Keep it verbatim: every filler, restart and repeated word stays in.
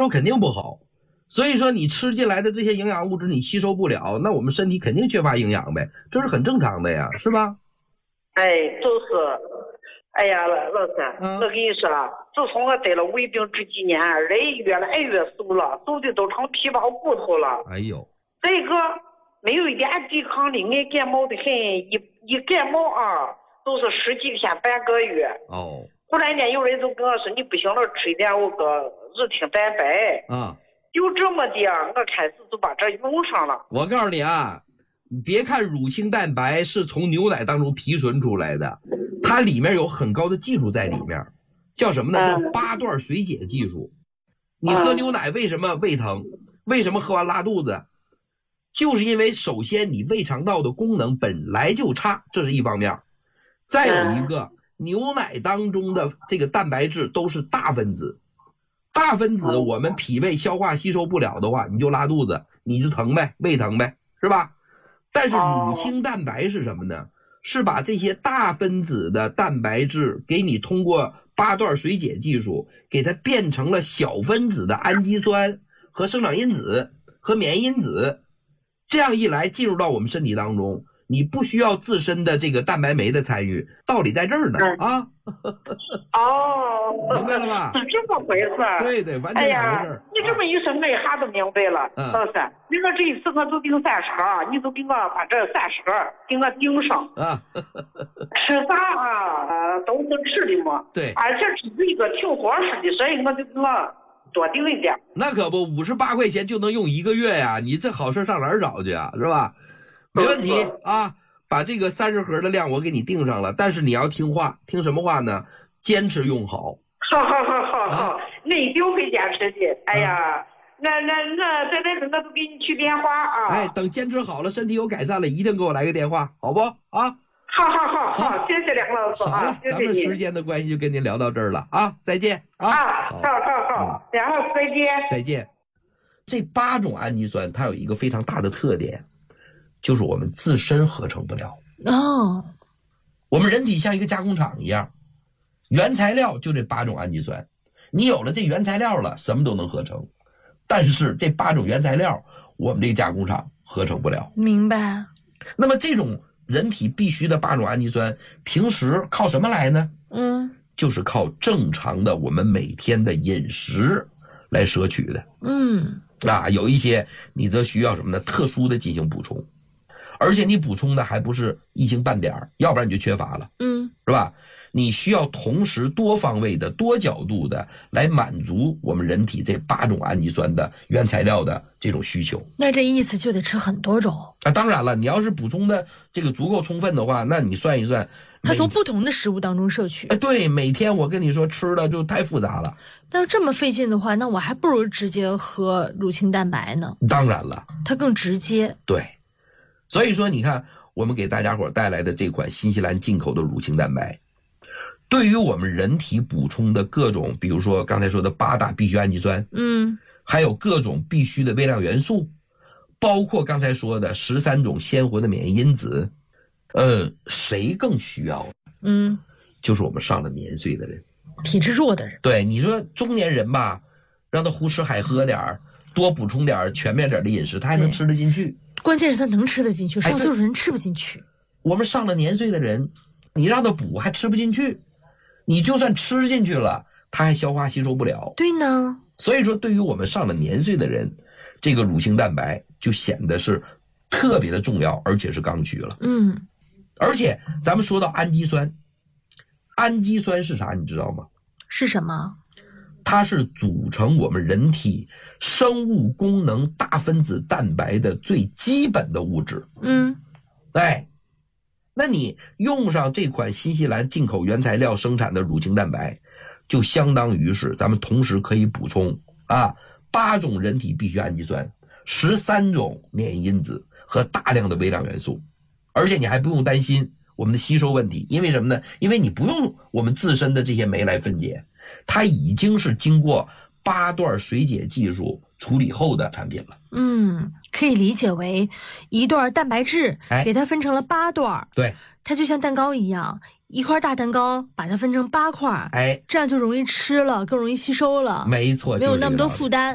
收肯定不好。所以说你吃进来的这些营养物质你吸收不了，那我们身体肯定缺乏营养呗，这是很正常的呀，是吧？ 哎，就是，哎呀，老师，嗯、我跟你说了，自从我得了胃病这几年，人越来越瘦了，瘦的都成皮包骨头了。 哎呦， 这个没有一点抵抗力，爱感冒的很，一一感冒啊，都是十几天半个月。 哦。 后来呢，有人就跟我说，你不行了，吃一点我个日挺蛋白。 啊。 就这么的，我开始就把这用上了。 我告诉你啊，你别看乳清蛋白是从牛奶当中提纯出来的，它里面有很高的技术在里面，叫什么呢？叫八段水解技术。你喝牛奶为什么胃疼？为什么喝完拉肚子？就是因为首先你胃肠道的功能本来就差，这是一方面。再有一个，牛奶当中的这个蛋白质都是大分子。大分子我们脾胃消化吸收不了的话，你就拉肚子，你就疼呗，胃疼呗，是吧？但是乳清蛋白是什么呢？是把这些大分子的蛋白质给你通过八段水解技术给它变成了小分子的氨基酸和生长因子和免疫因子，这样一来进入到我们身体当中，你不需要自身的这个蛋白酶的参与，道理在这儿呢啊。 哦， 明白了吧？ 是这么回事。 对对，完全两回事。 哎呀，你这么一说，我一下都明白了。 嗯， 老师，你说这一次我就订三十盒，你就给我把这三十盒给我订上。啊，吃啥啊？都是吃的嘛。 对， 而且是一个挺合适的，所以我就给我多订一点。 那可不，五十八块钱就能用一个月呀！你这好事上哪儿找去啊？是吧？没问题啊。把这个三十盒的量我给你定上了，但是你要听话，听什么话呢？坚持用好。 好好好好好，那一定会坚持的。哎呀，那那那在这我都给你取电话啊。 哎，等坚持好了，身体有改善了，一定给我来个电话，好不？啊？ 好好好好，谢谢梁老师啊，谢谢咱们时间的关系就跟您聊到这儿了啊，再见啊。 啊，好好好，梁老师再见。 再见。这八种氨基酸它有一个非常大的特点。就是我们自身合成不了哦， 我们人体像一个加工厂一样，原材料就这八种氨基酸，你有了这原材料了，什么都能合成，但是这八种原材料我们这个加工厂合成不了。 明白。 那么这种人体必须的八种氨基酸，平时靠什么来呢？ 嗯， 就是靠正常的我们每天的饮食来摄取的。 嗯， 啊，有一些你则需要什么呢？特殊的进行补充。而且你补充的还不是一星半点，要不然你就缺乏了， 嗯， 是吧？你需要同时多方位的、多角度的来满足我们人体这八种氨基酸的原材料的这种需求。 那这意思就得吃很多种啊！当然了，你要是补充的这个足够充分的话，那你算一算， 它从不同的食物当中摄取。 哎，对，每天我跟你说吃的就太复杂了。 那要这么费劲的话，那我还不如直接喝乳清蛋白呢。 当然了， 它更直接。 对。所以说你看我们给大家伙带来的这款新西兰进口的乳清蛋白，对于我们人体补充的各种，比如说刚才说的八大必需氨基酸， 嗯， 还有各种必需的微量元素，包括刚才说的十三种鲜活的免疫因子，呃，谁更需要？ 嗯， 就是我们上了年岁的人， 体质弱的人。 对，你说中年人吧，让他胡吃海喝点多补充点全面点的饮食，他还能吃得进去。 关键是他能吃得进去，少数人吃不进去。 我们上了年岁的人，你让他补还吃不进去，你就算吃进去了，他还消化吸收不了。 对呢， 所以说对于我们上了年岁的人，这个乳清蛋白就显得是特别的重要，而且是刚需了。 嗯， 而且咱们说到氨基酸，氨基酸是啥你知道吗？ 是什么？ 它是组成我们人体生物功能大分子蛋白的最基本的物质。 嗯， 哎，那你用上这款新西兰进口原材料生产的乳清蛋白，就相当于是咱们同时可以补充啊八种人体必需氨基酸、十三种免疫因子和大量的微量元素，而且你还不用担心我们的吸收问题，因为什么呢？因为你不用我们自身的这些酶来分解。它已经是经过八段水解技术处理后的产品了。 嗯，可以理解为一段蛋白质给它分成了八段。 对， 它就像蛋糕一样，一块大蛋糕把它分成八块， 哎， 这样就容易吃了，更容易吸收了。 没错， 没有那么多负担。